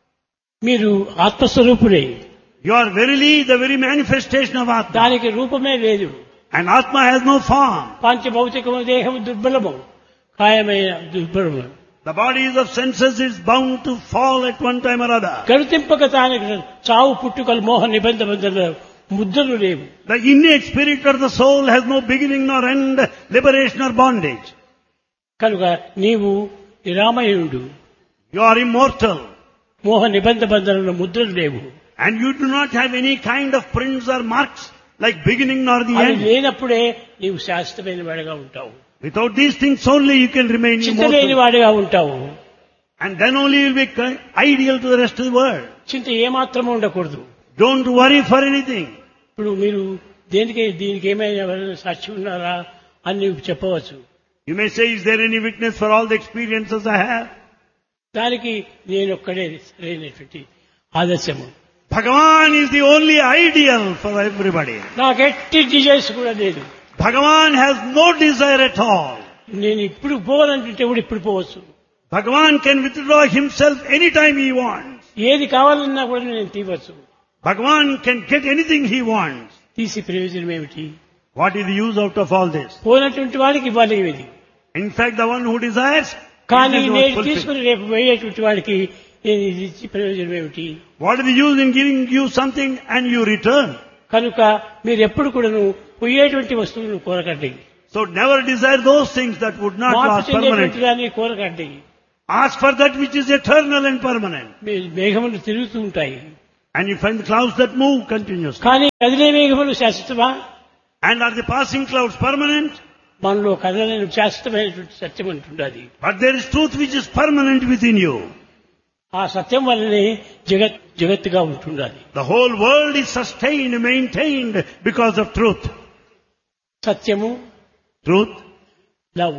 మీరు ఆత్మస్వరూపులే. You are verily the very manifestation of Atma. దానికి రూపమే లేదు. And Atma has no form. పంచభౌతికము దేహము దుర్బలము, కాయమైన దుర్బలము. The bodies of senses is bound to fall at one time or other. గణతింపక తానికి చావు పుట్టుకలు మోహ నిబంధన ముద్రలు లేవు. The innate spirit of the soul has no beginning nor end, liberation or bondage. కనుక నీవు నిరామయుడు. You are immortal. మోహ నిబంధనల ముద్రలు లేవు. And you do not have any kind of prints or marks like beginning nor the అది end. లేనప్పుడే నీవు శాశ్వతమైన వాడిగా ఉంటావు. Without these things only you can remain చింత లేని immortal. వాడిగా ఉంటావు. And then only you will be ideal to the rest of the world. చింత ఏమాత్రము ఉండకూడదు. Don't worry for anything. ఇప్పుడు మీరు దీనికి ఏమైనా ఎవరైనా సాక్షి ఉన్నారా అని నీవు చెప్పవచ్చు. You may say, is there any witness for all the experiences I have? దానికి నేను ఒక్కడే సరైనటువంటి ఆదర్శము. Bhagavan is the only ideal for everybody. నాకు ఎట్టి డిజైర్స్ కూడా లేదు. Bhagavan has no desire at all. నేను ఇప్పుడు పోవాలంటే కూడా ఇప్పుడు పోవచ్చు. Bhagavan can withdraw himself anytime he wants. ఏది కావాలన్నా కూడా నేను తీవచ్చు. Bhagavan can get anything he wants. తీసి ప్రయోజనం ఏమిటి? What is the use out of all this? పోయినటువంటి వాడికి ఇవ్వాలి ఇది. In fact, the one who desires, కానీ it is not నేను fulfilled. తీసుకుని రేపు పోయేటువంటి వాడికి నేను ఇది ఇచ్చి ప్రయోజనం ఏమిటి? What is the use in giving you something and you return? కనుక మీరు ఎప్పుడు కూడాను పోయేటువంటి వస్తువులను కోరకండి. So never desire those things that would not మార్పు last permanent. చెందేటువంటి దాన్ని కోరకండి. Ask for that which is eternal and permanent. మేఘములు తిరుగుతూ ఉంటాయి, And you find clouds that move continuously. కానీ కదిలే మేఘములు శాశ్వతమా? And are the passing clouds permanent? మనలో కదలని శాశ్వతమైనటువంటి సత్యం అంటుండది. But there is truth which is permanent within you. ఆ సత్యం వల్లనే జగత్తుగా ఉంటుండాలి. The whole world is sustained, maintained because of truth. సత్యము, Truth, లవ్,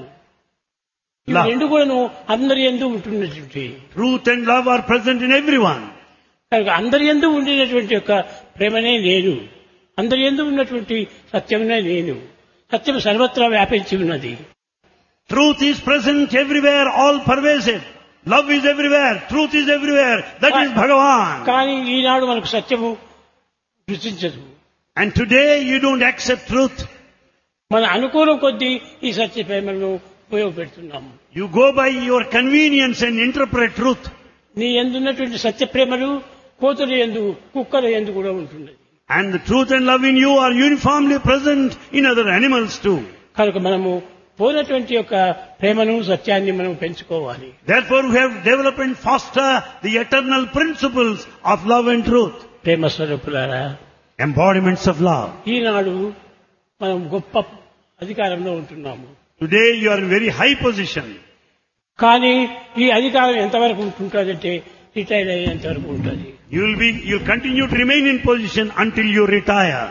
ఇవి Love. రెండు కూడాను అందరి యందు ఉంటున్నటువంటి, truth and love are present in everyone. కనుక అందరి యందు ఉండినటువంటి యొక్క ప్రేమనే నేను, అందరి యందు ఉన్నటువంటి సత్యమునే నేను. సత్యం సర్వత్రా వ్యాపించి ఉన్నది. Truth is present everywhere, all pervasive. Love is everywhere, truth is everywhere. That is Bhagavan. కానీ ఈనాడు మనకు సత్యము రుచించదు. And today you don't accept truth. మన అనుకూలం కొద్దీ ఈ సత్య ప్రేమను ఉపయోగపెడుతున్నాము. You go by your convenience and interpret truth. నీ ఎందున్నటువంటి సత్య ప్రేమలు కోతుల యందు, కుక్కల యందు కూడా ఉంటున్నది. And the truth and love in you are uniformly present in other animals too. కనుక మనము పోయినటువంటి యొక్క ప్రేమను సత్యాన్ని మనం పెంచుకోవాలి. Therefore we have developed and foster the eternal principles of love and truth. ప్రేమ స్వరూపులారా, Embodiments of love. ఈనాడు మనం గొప్ప అధికారంలో ఉంటున్నాము. Today you are in very high position. కానీ ఈ అధికారం ఎంతవరకు ఉంటుందంటే రిటైర్ అయ్యేంత వరకు ఉంటుంది. You'll continue to remain in position until you retire.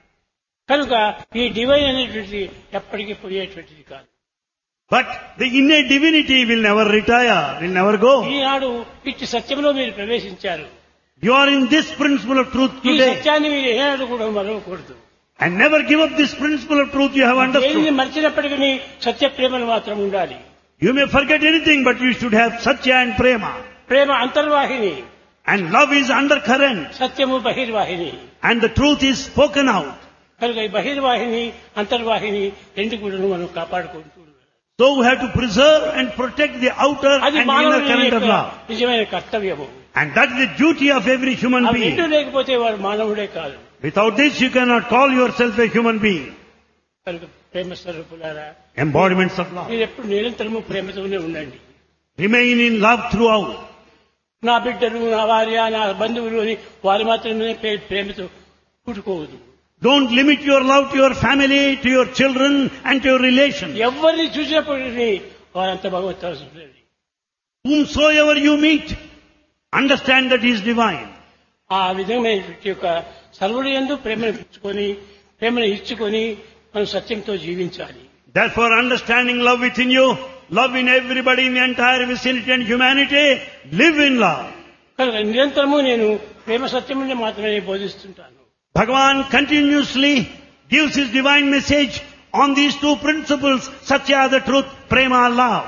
కనుక ఈ డివైన్ అనేటువంటిది ఎప్పటికీ పోయేటువంటిది కాదు. But the innate divinity will never retire, will never go. ఈనాడు ఇట్టి సత్యంలో మీరు ప్రవేశించారు. You are in this principle of truth ఈ today. సత్యాన్ని మీరు ఏనాడు కూడా మరవకూడదు. And never give up this principle of truth you have దేనిని understood. మర్చినప్పటికీ సత్య ప్రేమను మాత్రం ఉండాలి. You may forget anything, but you should have Satya and Prema. Prema అంతర్వాహిని, And love is undercurrent. సత్యము బహిర్వాహిని. And the truth is spoken out. కనుక ఈ బహిర్వాహిని అంతర్వాహిని రెండు కూడా మనం కాపాడుకుంటూ ఉండాలి. So we have to preserve and protect the outer అది and inner మానవుని current of యొక్క love. నిజమైన కర్తవ్యము. And that is the duty of every human అవి రెండు being. లేకపోతే వాడు మానవుడే కాదు. Without this you cannot call yourself a human being. కనుక ప్రేమ స్వరూపులారా, Embodiments of love. మీరు ఎప్పుడు నిరంతరము ప్రేమతోనే ఉండండి. Remain in love throughout. నా బిడ్డలు, నా భార్య, నా బంధువులు అని వారు మాత్రమే ప్రేమతో పుట్టుకోవద్దు. Don't limit your love to your family, to your children and to your relations. ఎవరిని చూసినప్పటికీ వారంతా భగవంతుడు. Whomsoever you meet, understand that he is divine. ఆ విధమైనటువంటి యొక్క సర్వుడి యందు ప్రేమను పెంచుకొని, ప్రేమను ఇచ్చుకొని మనం సత్యంతో జీవించాలి. Therefore, understanding love within you, love in everybody in the entire vicinity and humanity, live in love. కనుక నిరంతరము నేను ప్రేమ సత్యముని మాత్రమే బోధిస్తుంటాను. Bhagavan continuously gives his divine message on these two principles, Satya, the truth, Prema, love.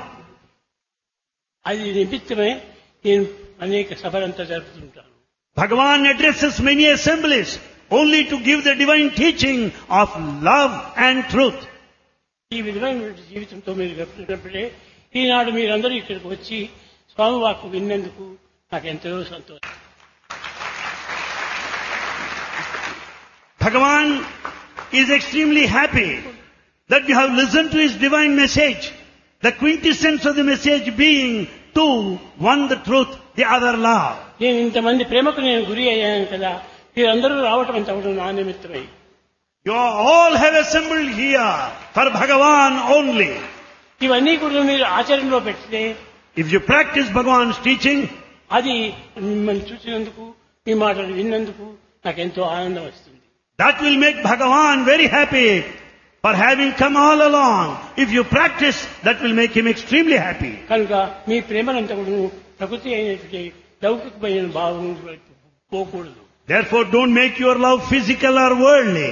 అది నిమిత్తమే నేను అనేక సభలంతా జరుపుతుంటాను. Bhagavan addresses many assemblies only to give the divine teaching of love and truth. ఈ విధమైన జీవితంతో మీరు గడిపినప్పుడే ఈనాడు మీరందరూ ఇక్కడికి వచ్చి స్వామి వాక్కు విన్నందుకు నాకు ఎంతో సంతోషం. Bhagavan is extremely happy that you have listened to his divine message, the quintessence of the message being two, one the truth, the other love. నేను ఇంతమంది ప్రేమకు నేను గురి అయ్యాను కదా, మీరందరూ రావటం అంత నా నిమిత్తమై. You all have assembled here for Bhagavan only. ఇవన్నీ కూడా మీరు ఆచరణలో పెడితే If you practice Bhagavan's teaching, అది మిమ్మల్ని చూసినందుకు, మీ మాటలు విన్నందుకు నాకు ఎంతో ఆనందం వస్తుంది. that will make Bhagavan very happy for having come all along. If you practice, that will make him extremely happy. కనుక మీ ప్రేమనంతా కూడా ప్రకృతి అయినటువంటి లౌకికమైన భావం పోకూడదు. Therefore, don't make your love physical or worldly.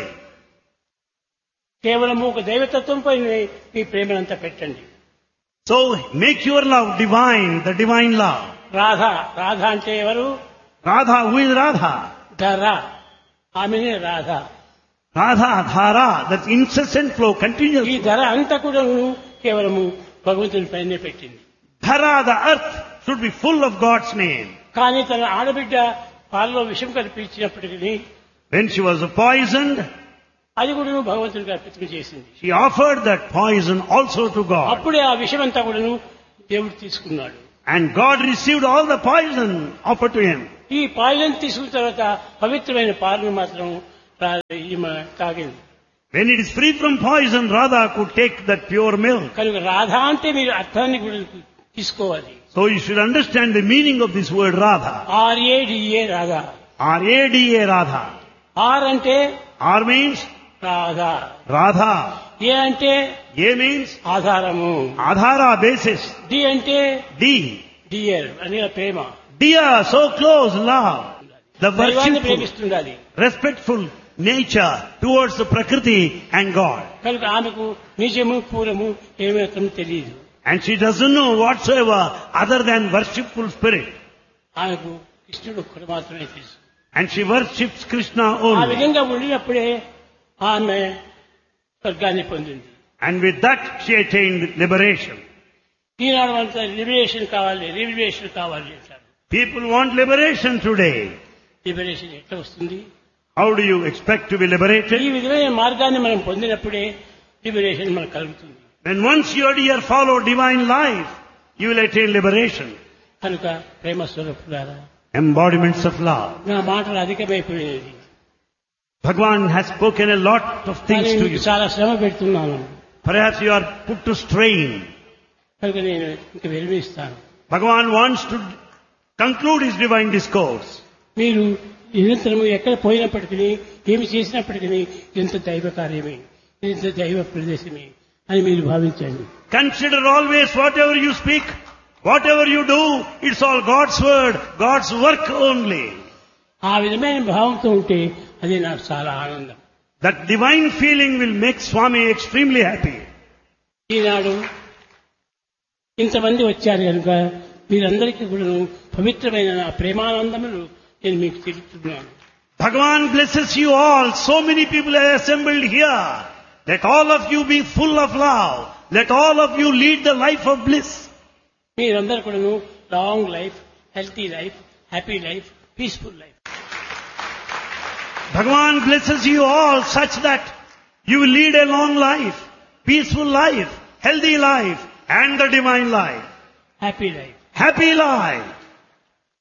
కేవలము ఒక దైవతత్వంపై మీ ప్రేమనంతా పెట్టండి. So, make your love divine, the divine love. Radha, Radha అంటే ఎవరు? Radha, who is Radha? ధర, ఆమెనే Radha. Radha, Dhara, that incessant flow, ఈ continuous. ధర అంతా కూడా కేవలము భగవంతుని పైనే పెట్టింది. Dhara, the earth, should be full of God's name. కానీ తన ఆడబిడ్డ పాలలో విషం కల్పించినప్పటికీ When she was poisoned, అది కూడా భగవంతుడికి అర్పితం చేసింది. She offered that poison also to God. అప్పుడే ఆ విషమంతా కూడాను దేవుడు తీసుకున్నాడు. And God received all the poison offered to him. ఈ పాయిజన్ తీసుకున్న తర్వాత పవిత్రమైన పాలను మాత్రం ఈమె తాగింది. When it is free from poison, Radha could take that pure milk. కనుక రాధ అంటే మీరు అర్థాన్ని కూడా తీసుకోవాలి. So you should understand the meaning of this word Radha. RADA Radha. R-A-D-A Radha. Are అంటే R means రాధా. Radha. ఏ అంటే A means ఆధారము. Adhara, basis. D అంటే D. డియర్ అనే ప్రేమ. Dear, so close, love. The దైవాన్ని worshipful, ప్రేమిస్తుండాలి. respectful nature towards the Prakriti and God. కనుక ఆమెకు నిజము పూరము ఏమాత్రం తెలియదు. And she doesn't know whatsoever other than worshipful spirit. ఆమెకు కృష్ణుడు ఒక్కడు మాత్రమే తెలుసు. And she worships Krishna ఆ only. విధంగా ఉండినప్పుడే ఆమె స్వర్గాన్ని పొందింది. And with that she attained liberation. ఈనాడు అంతా లిబరేషన్ కావాలి, రివల్యూషన్ కావాలి అంటారు. People want liberation today. Liberation ఎట్లా వస్తుంది? How do you expect to be ఈ liberated? విధమైన మార్గాన్ని మనం పొందినప్పుడే లిబరేషన్ మనకు కలుగుతుంది. When once you dear follow divine life, you will attain liberation. కనుక ప్రేమ స్వరూపులారా, Embodiments of love. నా మాటలు అధికమైపోయినది. Bhagavan has spoken a lot of కానీ things to మీకు you. చాలా శ్రమ పెడుతున్నాను. Perhaps you are put to strain. కనుక నేను ఇంక విరమిస్తాను. Bhagavan wants to conclude his divine discourse. మీరు నిరంతరము ఎక్కడ పోయినప్పటికీ ఏమి చేసినప్పటికీ ఎంత దైవ కార్యమే, ఎంత దైవ ప్రదేశమే అని మీరు భావించండి. Consider always whatever you speak, whatever you do, it's all God's word, God's work only. ఆ విధమైన భావంతో ఉంటే అది నాకు చాలా ఆనందం. That divine feeling will make Swami extremely happy. ఈనాడు ఇంతమంది వచ్చారు కనుక మీరందరికీ కూడా పవిత్రమైన నా ప్రేమానందములు నేను మీకు తెలుపుతున్నాను. Bhagavan blesses you all. So many people are assembled here. Let all of you be full of love. Let all of you lead the life of bliss. మీరందరూ కూడా long life, healthy life, happy life, peaceful life. Bhagavan blesses you all such that you will lead a long life, peaceful life, healthy life, and the divine life. Happy life. Happy life.